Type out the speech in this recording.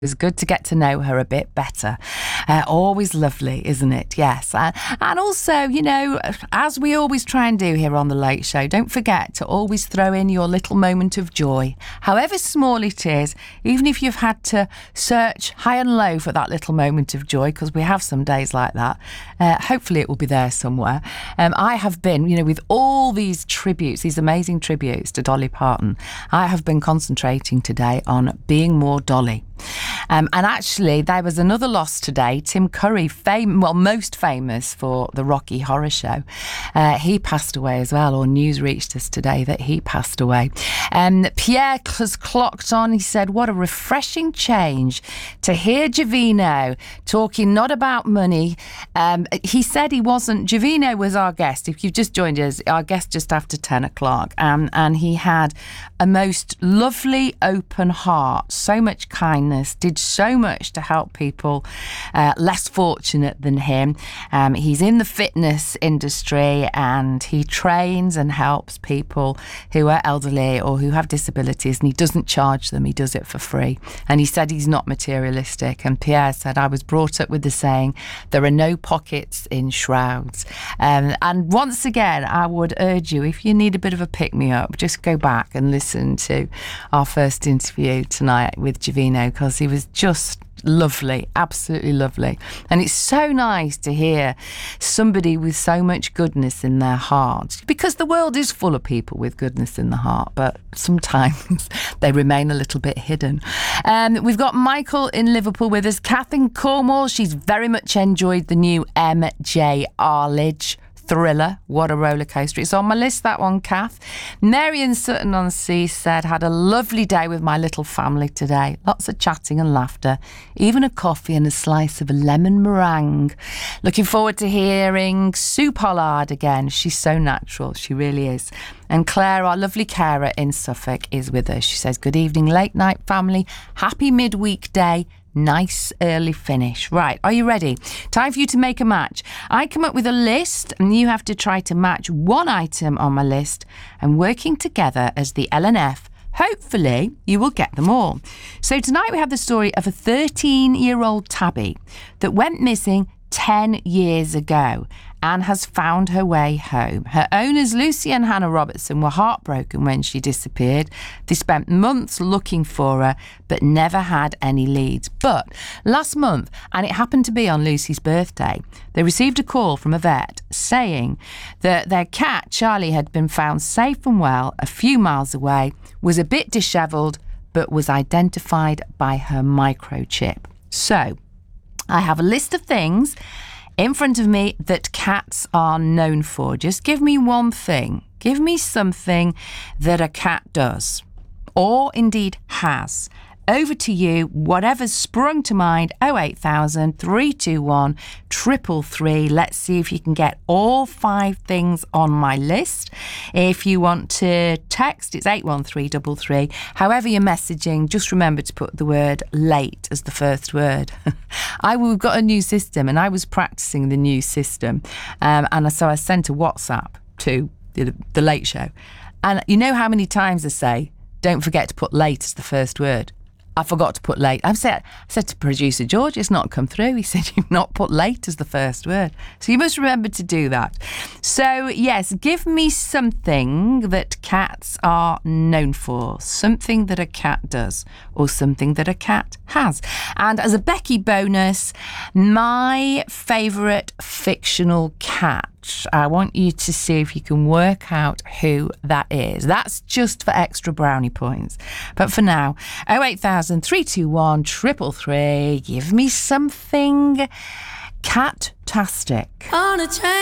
It's good to get to know her a bit better. Always lovely, isn't it? Yes. And also, you know, as we always try and do here on The Late Show, don't forget to always throw in your little moment of joy, however small it is, even if you've had to search high and low for that little moment of joy, because we have some days like that. Hopefully it will be there somewhere. I have been, you know, with all these tributes, these amazing tributes to Dolly Parton, I have been concentrating today on being more Dolly. And actually, there was another loss today. Tim Curry, most famous for the Rocky Horror Show, he passed away as well, or news reached us today that he passed away. Pierre has clocked on. He said, what a refreshing change to hear Jovino talking not about money. He said Jovino was our guest. If you've just joined us, our guest just after 10 o'clock. And he had a most lovely, open heart, so much kindness, did so much to help people less fortunate than him. He's in the fitness industry and he trains and helps people who are elderly or who have disabilities, and he doesn't charge them, he does it for free. And he said he's not materialistic. And Pierre said, I was brought up with the saying, there are no pockets in shrouds. And once again, I would urge you, if you need a bit of a pick-me-up, just go back and listen to our first interview tonight with Jovino, because he was just lovely, absolutely lovely. And it's so nice to hear somebody with so much goodness in their heart, because the world is full of people with goodness in the heart, but sometimes they remain a little bit hidden. We've got Michael in Liverpool with us, Kath in Cornwall. She's very much enjoyed the new MJ Arledge thriller. What a roller coaster. It's on my list, that one, Kath. Mary in Sutton-on-Sea said, had a lovely day with my little family today. Lots of chatting and laughter, even a coffee and a slice of a lemon meringue. Looking forward to hearing Sue Pollard again. She's so natural, she really is. And Claire, our lovely carer in Suffolk, is with us. She says, good evening, late night family. Happy midweek day. Nice early finish. Right, are you ready? Time for you to make a match. I come up with a list and you have to try to match one item on my list, and working together as the LNF, hopefully you will get them all. So tonight we have the story of a 13-year-old tabby that went missing 10 years ago and has found her way home. Her owners, Lucy and Hannah Robertson, were heartbroken when she disappeared. They spent months looking for her, but never had any leads. But last month, and it happened to be on Lucy's birthday, they received a call from a vet saying that their cat, Charlie, had been found safe and well a few miles away, was a bit dishevelled, but was identified by her microchip. So, I have a list of things in front of me that cats are known for. Just give me one thing. Give me something that a cat does, or indeed has. Over to you, whatever's sprung to mind. 08000 321 333. Let's see if you can get all 5 things on my list. If you want to text, it's 81333. However you're messaging, just remember to put the word late as the first word. We've got a new system, and I was practicing the new system. And so I sent a WhatsApp to the Late Show. And you know how many times I say, don't forget to put late as the first word. I forgot to put late. I said to producer George, it's not come through. He said, you've not put late as the first word. So you must remember to do that. So yes, give me something that cats are known for. Something that a cat does, or something that a cat has. And as a Becky bonus, my favourite fictional cat. I want you to see if you can work out who that is. That's just for extra brownie points. But for now, 08000 321 333. Give me something cat-tastic. On a train.